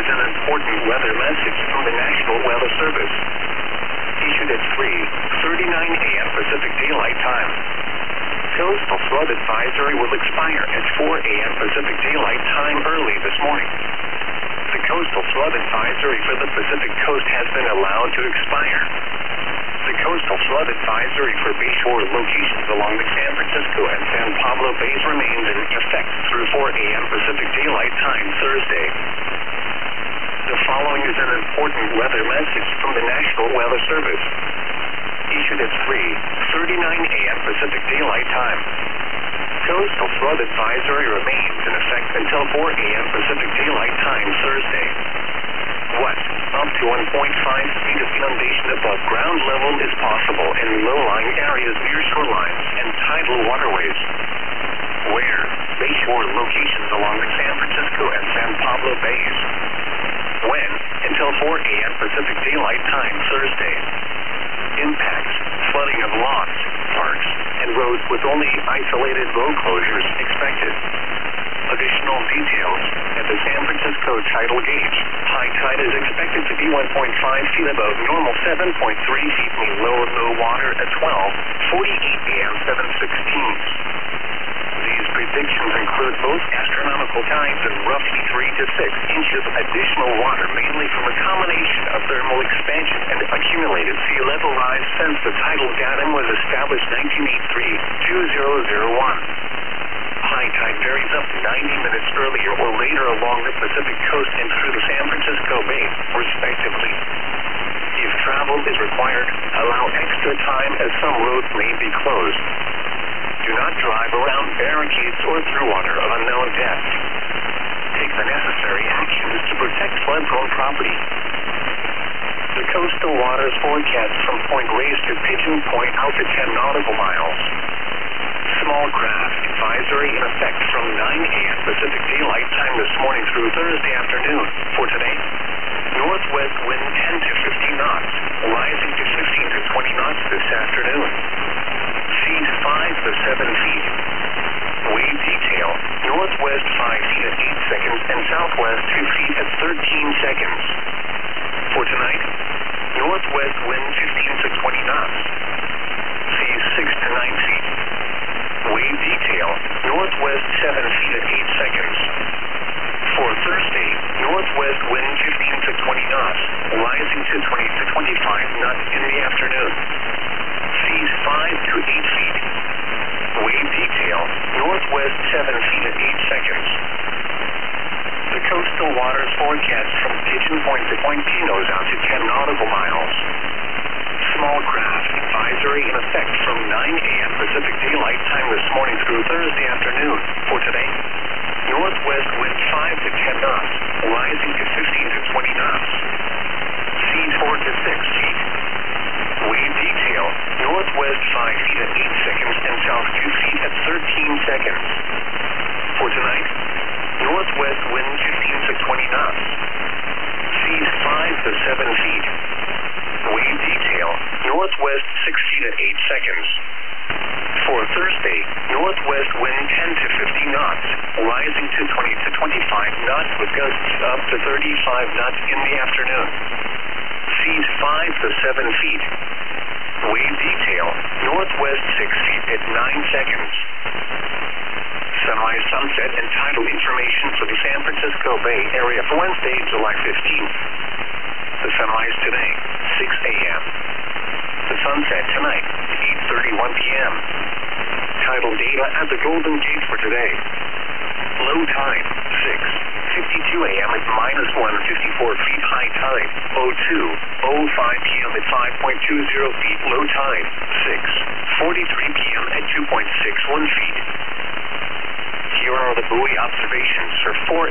is an important weather message from the National Weather Service. Issued at 3:39 a.m. Pacific Daylight Time. Coastal flood advisory will expire at 4 a.m. Pacific Daylight Time early this morning. The coastal flood advisory for the Pacific Coast has been allowed to expire. The coastal flood advisory for bayshore locations along the San Francisco and San Pablo Bays remains in effect through 4 a.m. Pacific Daylight Time Thursday. The following is an important weather message from the National Weather Service. Issued at 3:39 a.m. Pacific Daylight Time. Coastal flood advisory remains in effect until 4 a.m. Pacific Daylight Time Thursday. What? Up to 1.5 feet of inundation above ground level is possible in low-lying areas near shorelines and tidal waterways. Where? Bayshore locations along the San Francisco and San Pablo Bays. When? Until 4 a.m. Pacific Daylight Time Thursday. Impacts: flooding of lawns, parks, and roads with only isolated road closures expected. Additional details: at the San Francisco tidal gauge, high tide is expected to be 1.5 feet above normal, 7.3 feet mean low water at 12:48 a.m. 7/16. These predictions include both astronomical tides and roughly 3 to 6 inches of additional water, mainly from a combination of thermal expansion and accumulated sea level rise since the tidal datum was established 1983-2001. High tide varies up to 90 minutes earlier or later along the Pacific Coast and through the San Francisco Bay, respectively. If travel is required, allow extra time as some roads may be closed. Do not drive around barricades or through water of unknown depth. Take the necessary actions to protect flood-prone property. The coastal waters forecast from Point Reyes to Pigeon Point out to 10 nautical miles. Small craft advisory in effect from 9 a.m. Pacific Daylight Time this morning through Thursday afternoon. For today, northwest wind 10 to 15 knots, rising to 15 to 20 knots this afternoon. Seas 5 to 7 feet. Wave detail: northwest 5 feet at 8 seconds and southwest 2 feet at 13 seconds. For tonight, northwest wind 15 to 20 knots. Seas 6 to 9 feet. Wave detail: northwest 7 feet at 8 seconds. For Thursday, northwest wind 15 to 20 knots, rising to 20 to 25 knots in the afternoon. Seas 5 to 8 feet. Wave detail: northwest 7 feet at 8 seconds. The coastal waters forecast from Pigeon Point to Point Pinos out to 10 nautical miles. Small craft advisory in effect from 9 a.m. Pacific Daylight Time this morning through Thursday afternoon. For today, northwest wind 5 to 10 knots, rising to 15 to 20 knots. Seas 4 to 6 feet. Wave detail: northwest 5 feet at 8 seconds and south 2 feet at 13 seconds. For tonight, northwest wind 15 to 20 knots. Seas 5 to 7 feet. Wave detail: northwest 6 feet at 8 seconds. For Thursday, northwest wind 10 to 50 knots, rising to 20 to 25 knots with gusts up to 35 knots in the afternoon. Seas 5 to 7 feet. Wave detail: northwest 6 feet at 9 seconds. Sunrise, sunset, and tidal information for the San Francisco Bay Area for Wednesday, July 15th. The sunrise today, 6 a.m. The sunset tonight, 8:31 p.m. Tidal data at the Golden Gate for today. Low tide, 6:52 a.m. at -154 feet. High tide, 02:05 p.m. at 5.20 feet. Low tide, 6:43 p.m. at 2.61 feet. Here are the buoy observations for 4